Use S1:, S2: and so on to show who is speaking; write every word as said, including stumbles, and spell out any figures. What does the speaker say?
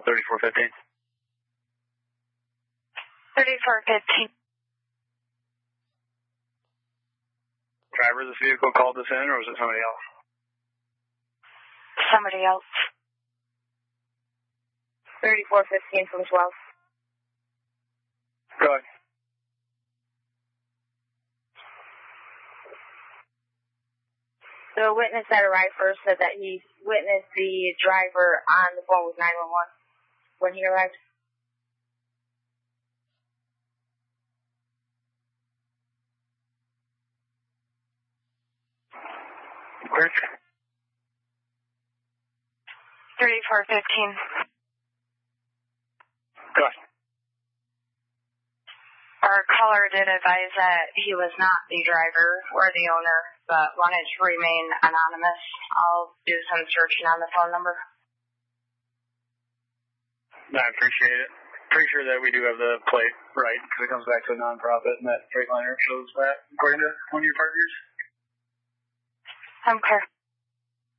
S1: thirty-four fifteen.
S2: thirty-four fifteen.
S1: Driver of this vehicle called this in, or was it somebody else?
S2: Somebody else.
S3: thirty-four fifteen from twelve.
S1: Go ahead.
S3: The witness that arrived first said that he witnessed the driver on the phone with nine one one when he arrived.
S1: Chris?
S2: thirty-four fifteen.
S1: Go ahead.
S2: Our caller did advise that he was not the driver or the owner, but wanted to remain anonymous. I'll do some searching on the phone number.
S1: I appreciate it. Pretty sure that we do have the plate right, because it comes back to a nonprofit, and that Freightliner shows that, according to one of your partners.
S2: I'm clear.